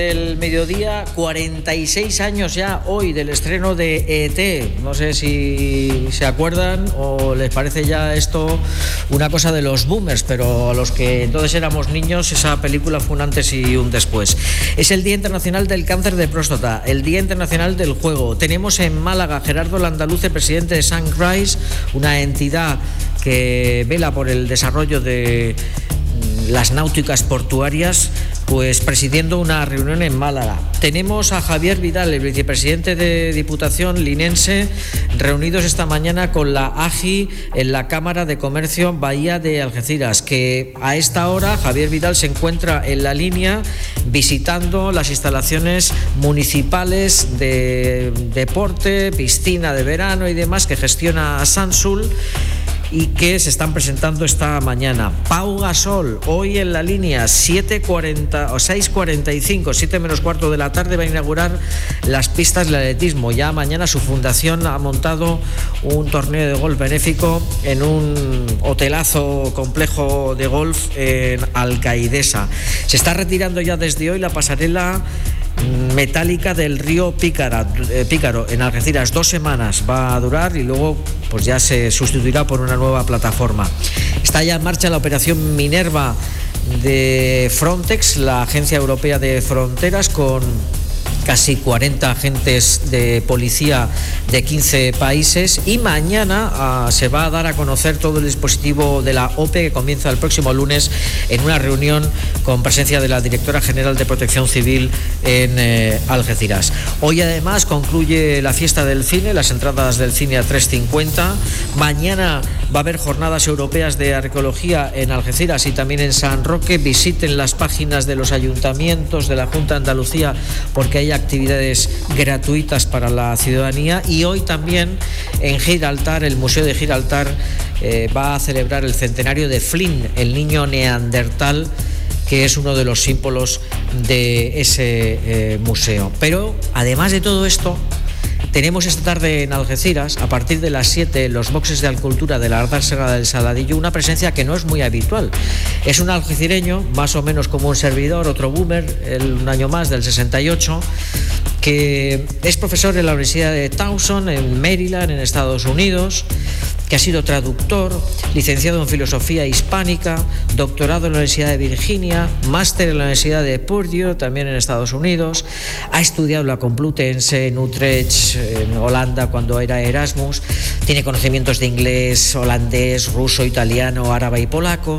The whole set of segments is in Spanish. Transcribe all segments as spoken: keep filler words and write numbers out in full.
El mediodía, cuarenta y seis años ya hoy del estreno de E T No sé si se acuerdan o les parece ya esto una cosa de los boomers, pero a los que entonces éramos niños esa película fue un antes y un después. Es el Día Internacional del Cáncer de Próstata, el Día Internacional del Juego. Tenemos en Málaga Gerardo Landaluce, presidente de Sunrise, una entidad que vela por el desarrollo de las náuticas portuarias, pues presidiendo una reunión en Málaga. Tenemos a Javier Vidal, el vicepresidente de Diputación linense, reunidos esta mañana con la A G I en la Cámara de Comercio Bahía de Algeciras, que a esta hora Javier Vidal se encuentra en la línea visitando las instalaciones municipales de deporte, piscina de verano y demás que gestiona Sansul y que se están presentando esta mañana. Pau Gasol, hoy en la línea siete cuarenta o seis cuarenta y cinco, siete menos cuarto de la tarde, va a inaugurar las pistas del atletismo. Ya mañana su fundación ha montado un torneo de golf benéfico en un hotelazo complejo de golf en Alcaidesa. Se está retirando ya desde hoy la pasarela metálica del río Pícara, eh, Pícaro en Algeciras. Dos semanas va a durar y luego pues ya se sustituirá por una nueva plataforma. Está ya en marcha la operación Minerva de Frontex, la Agencia Europea de Fronteras, con casi cuarenta agentes de policía de quince países, y mañana uh, se va a dar a conocer todo el dispositivo de la O P E que comienza el próximo lunes en una reunión con presencia de la Directora General de Protección Civil en eh, Algeciras. Hoy además concluye la fiesta del cine, las entradas del cine a tres cincuenta. Mañana va a haber jornadas europeas de arqueología en Algeciras y también en San Roque. Visiten las páginas de los ayuntamientos, de la Junta de Andalucía, porque hay actividades gratuitas para la ciudadanía. Y hoy también en Gibraltar, el Museo de Gibraltar eh, va a celebrar el centenario de Flynn, el niño neandertal, que es uno de los símbolos de ese eh, museo. Pero además de todo esto, tenemos esta tarde en Algeciras, a partir de las siete, en los boxes de Alcultura de la Ardal Serra del Saladillo, una presencia que no es muy habitual. Es un algecireño, más o menos como un servidor, otro boomer, el, un año más, del sesenta y ocho, que es profesor en la Universidad de Towson, en Maryland, en Estados Unidos, que ha sido traductor, licenciado en Filosofía Hispánica, doctorado en la Universidad de Virginia, máster en la Universidad de Purdue, también en Estados Unidos. Ha estudiado la Complutense en Utrecht, en Holanda, cuando era Erasmus. Tiene conocimientos de inglés, holandés, ruso, italiano, árabe y polaco.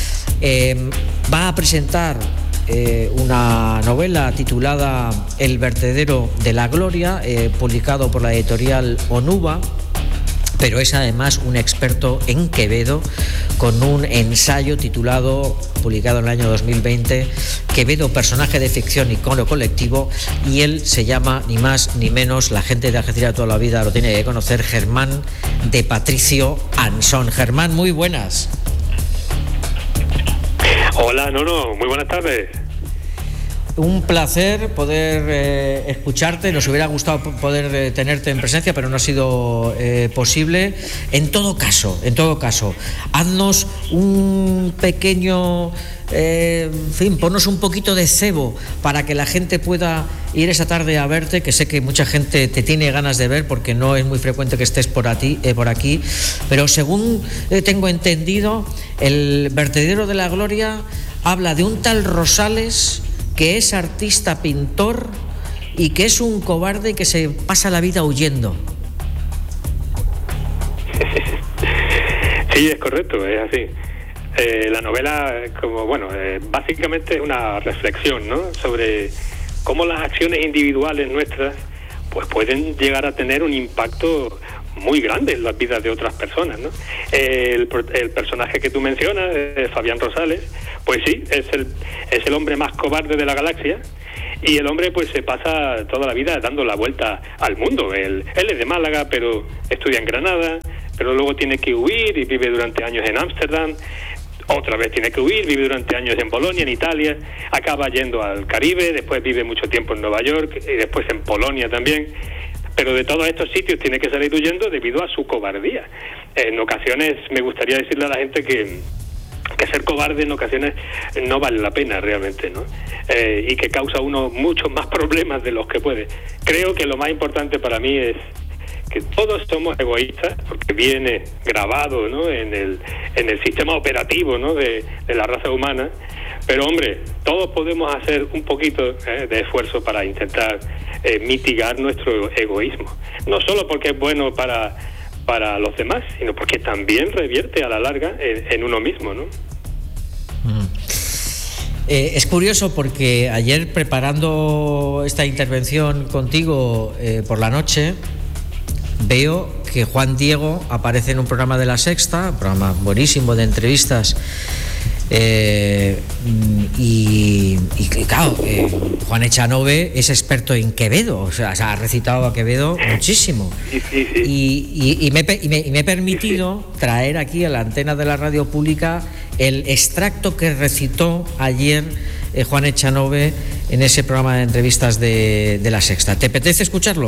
Eh, va a presentar Eh, una novela titulada El vertedero de la gloria, eh, publicado por la editorial Onuba, pero es además un experto en Quevedo, con un ensayo titulado, publicado en el año dos mil veinte, Quevedo, personaje de ficción, icono colectivo, y él se llama ni más ni menos, la gente de Algeciras toda la vida lo tiene que conocer, Germán de Patricio Ansón. Germán, muy buenas. Hola, Nono, muy buenas tardes. Un placer poder eh, escucharte. Nos hubiera gustado poder eh, tenerte en presencia, pero no ha sido eh, posible. En todo caso, en todo caso, haznos un pequeño, eh, en fin, ponnos un poquito de cebo para que la gente pueda ir esa tarde a verte, que sé que mucha gente te tiene ganas de ver porque no es muy frecuente que estés por, ti, eh, por aquí, pero según eh, tengo entendido, el vertedero de la gloria habla de un tal Rosales que es artista pintor y que es un cobarde que se pasa la vida huyendo. Sí, es correcto, es así. Eh, la novela, como bueno, eh, básicamente es una reflexión, ¿no?, sobre cómo las acciones individuales nuestras pues pueden llegar a tener un impacto muy grande en las vidas de otras personas, ¿no? El, el personaje que tú mencionas, eh, Fabián Rosales, pues sí, es el es el hombre más cobarde de la galaxia, y el hombre pues se pasa toda la vida dando la vuelta al mundo. Él, él es de Málaga, pero estudia en Granada, pero luego tiene que huir y vive durante años en Ámsterdam. Otra vez tiene que huir, vive durante años en Bolonia, en Italia, acaba yendo al Caribe, después vive mucho tiempo en Nueva York y después en Polonia también. Pero de todos estos sitios tiene que salir huyendo debido a su cobardía. En ocasiones me gustaría decirle a la gente que que ser cobarde en ocasiones no vale la pena realmente, ¿no? Eh, y que causa uno muchos más problemas de los que puede. Creo que lo más importante para mí es que todos somos egoístas, porque viene grabado, ¿no?, en el en el sistema operativo, ¿no?, de, de la raza humana. Pero hombre, todos podemos hacer un poquito eh, de esfuerzo para intentar eh, mitigar nuestro egoísmo, no solo porque es bueno para para los demás, sino porque también revierte a la larga en, en uno mismo, ¿no? Mm. Eh, es curioso porque ayer, preparando esta intervención contigo eh, por la noche, veo que Juan Diego aparece en un programa de La Sexta, un programa buenísimo de entrevistas, eh, y, y claro, eh, Juan Echanove es experto en Quevedo, o sea, ha recitado a Quevedo muchísimo. Sí, sí, sí. Y, y, y, me, y, me, y me he permitido traer aquí a la antena de la radio pública el extracto que recitó ayer eh, Juan Echanove en ese programa de entrevistas de, de La Sexta. ¿Te apetece escucharlo?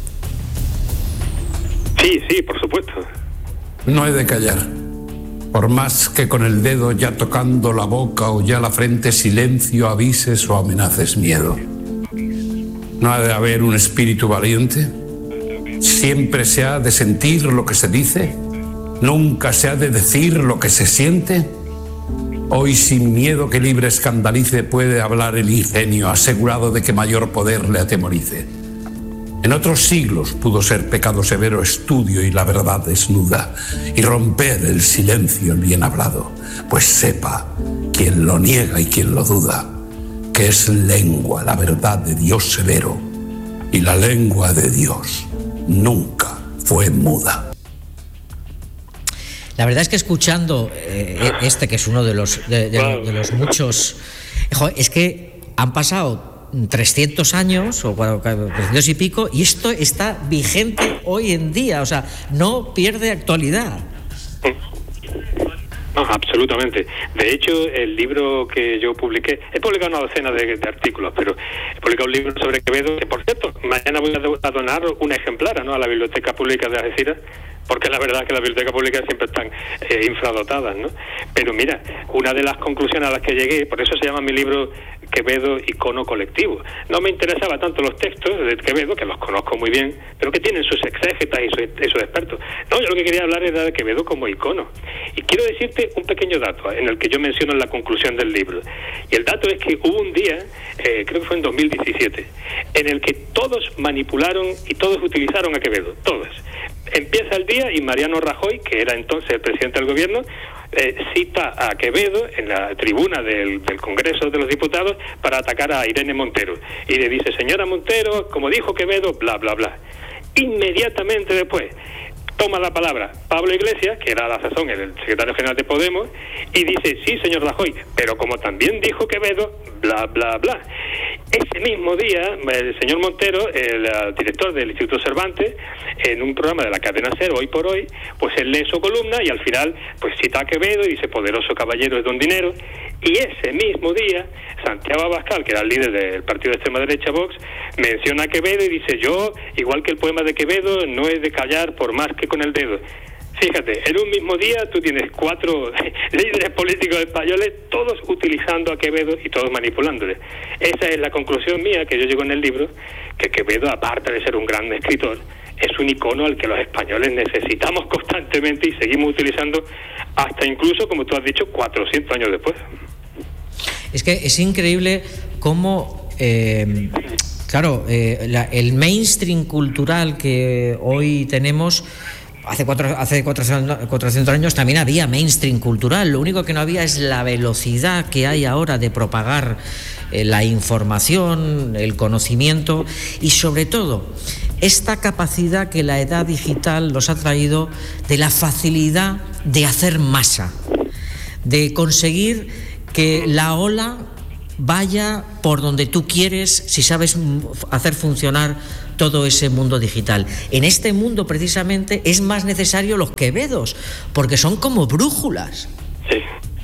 Sí, sí, por supuesto. No he de callar. Por más que con el dedo ya tocando la boca o ya la frente silencio avises o amenaces miedo. No ha de haber un espíritu valiente. Siempre se ha de sentir lo que se dice. Nunca se ha de decir lo que se siente. Hoy sin miedo que libre escandalice puede hablar el ingenio, asegurado de que mayor poder le atemorice. En otros siglos pudo ser pecado severo estudio y la verdad desnuda, y romper el silencio el bien hablado, pues sepa quien lo niega y quien lo duda, que es lengua la verdad de Dios severo, y la lengua de Dios nunca fue muda. La verdad es que escuchando eh, este, que es uno de los, de, de, de los muchos, joder, es que han pasado trescientos años o trescientos y pico y esto está vigente hoy en día, o sea, no pierde actualidad. No, absolutamente. De hecho, el libro que yo publiqué, he publicado una docena de, de artículos, pero he publicado un libro sobre Quevedo, que por cierto, mañana voy a donar un ejemplar, ¿no?, a la Biblioteca Pública de Algeciras, porque la verdad es que las bibliotecas públicas siempre están eh, infradotadas, ¿no? Pero mira, una de las conclusiones a las que llegué, por eso se llama mi libro Quevedo, icono colectivo. No me interesaba tanto los textos de Quevedo, que los conozco muy bien, pero que tienen sus exégetas y sus, y sus expertos. No, yo lo que quería hablar era de Quevedo como icono. Y quiero decirte un pequeño dato en el que yo menciono en la conclusión del libro. Y el dato es que hubo un día, eh, creo que fue en dos mil diecisiete, en el que todos manipularon y todos utilizaron a Quevedo, todos. Empieza el día y Mariano Rajoy, que era entonces el presidente del gobierno, eh, cita a Quevedo en la tribuna del, del Congreso de los Diputados para atacar a Irene Montero. Y le dice, señora Montero, como dijo Quevedo, bla, bla, bla. Inmediatamente después toma la palabra Pablo Iglesias, que era a la sazón el secretario general de Podemos, y dice, sí, señor Rajoy, pero como también dijo Quevedo, bla, bla, bla. Ese mismo día, el señor Montero, el uh, director del Instituto Cervantes, en un programa de la cadena Cero, Hoy por Hoy, pues él lee su columna y al final pues cita a Quevedo y dice, poderoso caballero es don dinero. Y ese mismo día, Santiago Abascal, que era el líder del partido de extrema derecha Vox, menciona a Quevedo y dice, yo, igual que el poema de Quevedo, no he de callar por más que con el dedo. Fíjate, en un mismo día tú tienes cuatro líderes políticos españoles, todos utilizando a Quevedo y todos manipulándole. Esa es la conclusión mía que yo llego en el libro, que Quevedo, aparte de ser un gran escritor, es un icono al que los españoles necesitamos constantemente y seguimos utilizando hasta incluso, como tú has dicho, cuatrocientos años después. Es que es increíble cómo... Eh, claro, eh, la, el mainstream cultural que hoy tenemos... Hace, cuatro, hace cuatrocientos años también había mainstream cultural, lo único que no había es la velocidad que hay ahora de propagar eh, la información, el conocimiento y sobre todo esta capacidad que la edad digital nos ha traído de la facilidad de hacer masa, de conseguir que la ola vaya por donde tú quieres si sabes hacer funcionar todo ese mundo digital. En este mundo precisamente es más necesario los Quevedos, porque son como brújulas. Sí.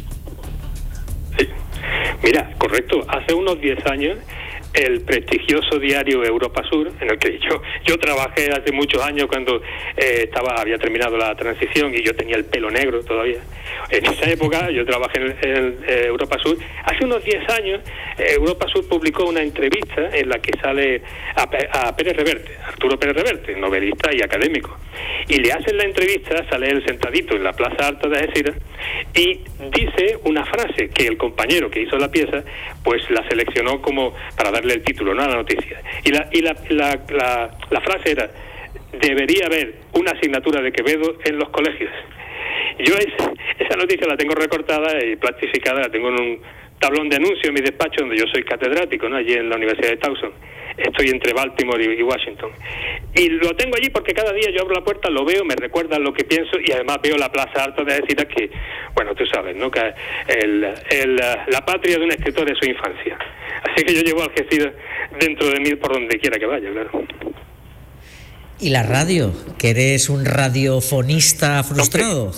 Sí. Mira, correcto, hace unos diez años el prestigioso diario Europa Sur, en el que yo yo trabajé hace muchos años cuando eh, estaba había terminado la transición y yo tenía el pelo negro todavía, En esa época yo trabajé en, en, en Europa Sur. Hace unos diez años eh, Europa Sur publicó una entrevista en la que sale a, a Pérez Reverte, Arturo Pérez Reverte, novelista y académico. Y le hacen la entrevista, sale él sentadito en la Plaza Alta de Algeciras y dice una frase que el compañero que hizo la pieza pues la seleccionó como para darle el título, no a la noticia. Y la, y la, la, la, la frase era: debería haber una asignatura de Quevedo en los colegios. Yo es, esa noticia la tengo recortada y plastificada, la tengo en un tablón de anuncio en mi despacho donde yo soy catedrático, ¿no? Allí en la Universidad de Towson. Estoy entre Baltimore y, y Washington. Y lo tengo allí porque cada día yo abro la puerta, lo veo, me recuerda lo que pienso y además veo la Plaza Alta de Algeciras que, bueno, tú sabes, ¿no? Que el, el, la patria de un escritor es su infancia. Así que yo llevo Algeciras dentro de mí por donde quiera que vaya, claro. ¿Y la radio? ¿Que eres un radiofonista frustrado?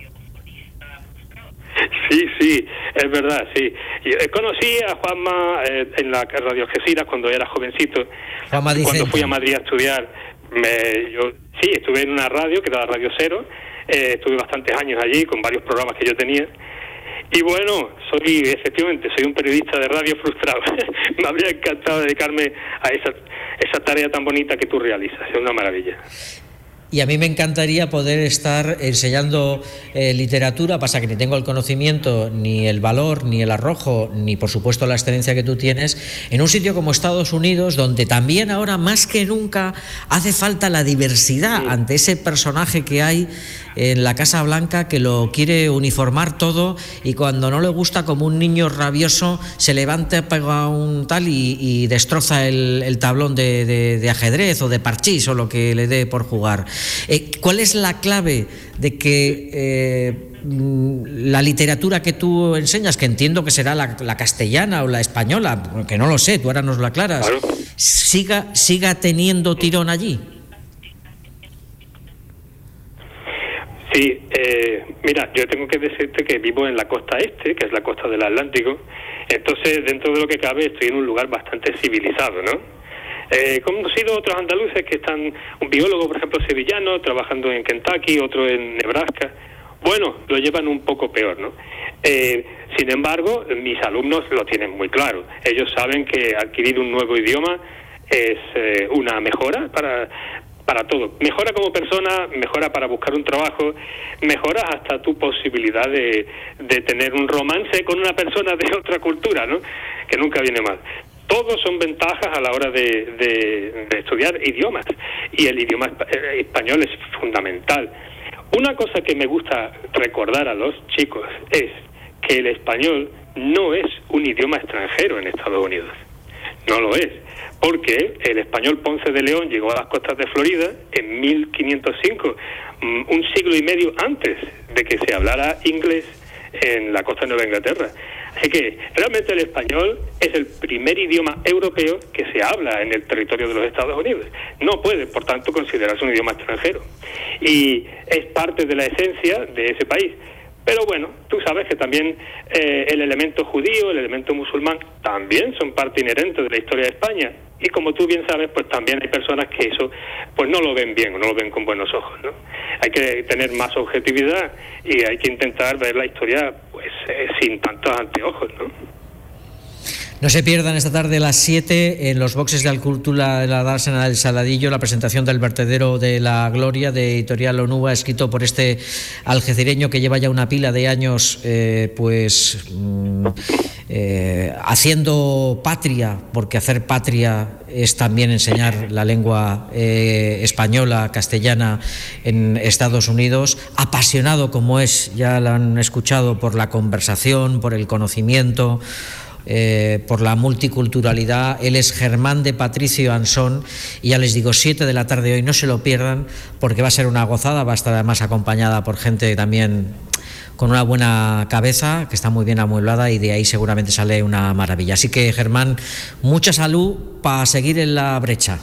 Sí, sí, es verdad, sí. Yo conocí a Juanma eh, en la Radio Algeciras cuando era jovencito. Juanma Dicente. Cuando fui a Madrid a estudiar, me, yo sí, estuve en una radio que era Radio Cero. Eh, estuve bastantes años allí con varios programas que yo tenía. Y bueno, soy, efectivamente, soy un periodista de radio frustrado. Me habría encantado dedicarme a esa, esa tarea tan bonita que tú realizas. Es una maravilla. Y a mí me encantaría poder estar enseñando eh, literatura, pasa que ni tengo el conocimiento, ni el valor, ni el arrojo, ni por supuesto la excelencia que tú tienes, en un sitio como Estados Unidos, donde también ahora más que nunca hace falta la diversidad sí. ante ese personaje que hay en la Casa Blanca que lo quiere uniformar todo y cuando no le gusta, como un niño rabioso, se levanta, pega un tal y, y destroza el, el tablón de, de, de ajedrez o de parchís o lo que le dé por jugar. Eh, ¿Cuál es la clave de que eh, la literatura que tú enseñas, que entiendo que será la, la castellana o la española, que no lo sé, tú ahora nos la aclaras, claro. siga, siga teniendo tirón allí? Sí, eh, mira, yo tengo que decirte que vivo en la costa este, que es la costa del Atlántico, entonces dentro de lo que cabe estoy en un lugar bastante civilizado, ¿no? Eh, he conocido otros andaluces que están, un biólogo, por ejemplo, sevillano, trabajando en Kentucky, otro en Nebraska. Bueno, lo llevan un poco peor, ¿no? Eh, sin embargo, mis alumnos lo tienen muy claro. Ellos saben que adquirir un nuevo idioma es eh, una mejora para... para todo, mejora como persona, mejora para buscar un trabajo, mejora hasta tu posibilidad de, de tener un romance con una persona de otra cultura, ¿no? Que nunca viene mal. Todos son ventajas a la hora de, de, de estudiar idiomas, y el idioma español es fundamental. Una cosa que me gusta recordar a los chicos es que el español no es un idioma extranjero en Estados Unidos, no lo es. Porque el español Ponce de León llegó a las costas de Florida en mil quinientos cinco, un siglo y medio antes de que se hablara inglés en la costa de Nueva Inglaterra. Así que realmente el español es el primer idioma europeo que se habla en el territorio de los Estados Unidos. No puede, por tanto, considerarse un idioma extranjero. Y es parte de la esencia de ese país. Pero bueno, tú sabes que también eh, el elemento judío, el elemento musulmán, también son parte inherente de la historia de España. Y como tú bien sabes, pues también hay personas que eso pues no lo ven bien o no lo ven con buenos ojos, ¿no? Hay que tener más objetividad y hay que intentar ver la historia pues eh, sin tantos anteojos, ¿no? No se pierdan esta tarde a las siete en los boxes de Alcultura de la Dársena del Saladillo la presentación del Vertedero de la Gloria de Editorial Onúa, escrito por este algecireño que lleva ya una pila de años eh, pues mm, eh, haciendo patria, porque hacer patria es también enseñar la lengua eh, española, castellana en Estados Unidos, apasionado como es, ya lo han escuchado, por la conversación, por el conocimiento, Eh, por la multiculturalidad. Él es Germán de Patricio Ansón y ya les digo, siete de la tarde hoy, no se lo pierdan porque va a ser una gozada, va a estar además acompañada por gente también con una buena cabeza, que está muy bien amueblada y de ahí seguramente sale una maravilla. Así que Germán, mucha salud para seguir en la brecha.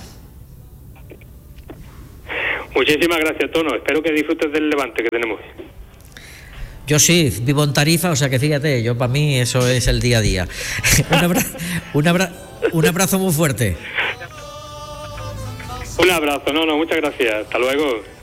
Muchísimas gracias, Tono, espero que disfrutes del Levante que tenemos. Yo sí, vivo en Tarifa, o sea que fíjate, yo para mí eso es el día a día. un, abra, un, abra, un abrazo muy fuerte. Un abrazo, no, no, muchas gracias. Hasta luego.